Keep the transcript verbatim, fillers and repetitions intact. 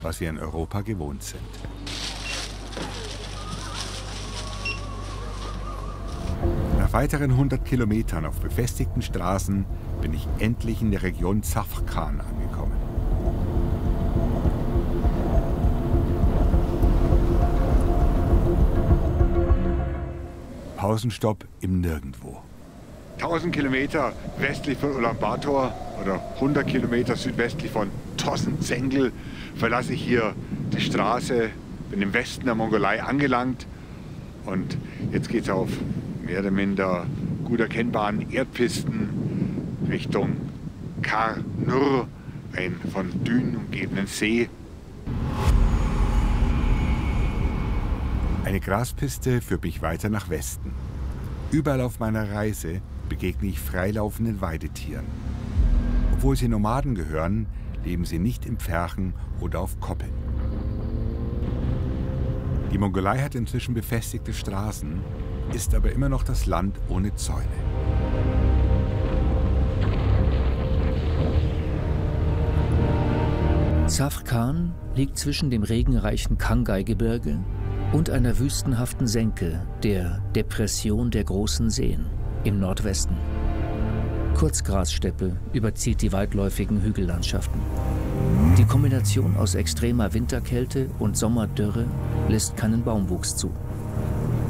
was wir in Europa gewohnt sind. Nach weiteren hundert Kilometern auf befestigten Straßen bin ich endlich in der Region Zafrkan angekommen. Pausenstopp im Nirgendwo. tausend Kilometer westlich von Ulaanbaatar oder hundert Kilometer südwestlich von Tossen-Zengel verlasse ich hier die Straße, bin im Westen der Mongolei angelangt und jetzt geht es auf mehr oder minder gut erkennbaren Erdpisten Richtung Kar-Nur, ein von Dünen umgebenen See. Eine Graspiste führt mich weiter nach Westen. Überall auf meiner Reise begegne ich freilaufenden Weidetieren. Obwohl sie Nomaden gehören, leben sie nicht im Pferchen oder auf Koppeln. Die Mongolei hat inzwischen befestigte Straßen, ist aber immer noch das Land ohne Zäune. Zafrkan liegt zwischen dem regenreichen Khangai-Gebirge und einer wüstenhaften Senke, der Depression der großen Seen im Nordwesten. Kurzgrassteppe überzieht die weitläufigen Hügellandschaften. Die Kombination aus extremer Winterkälte und Sommerdürre lässt keinen Baumwuchs zu.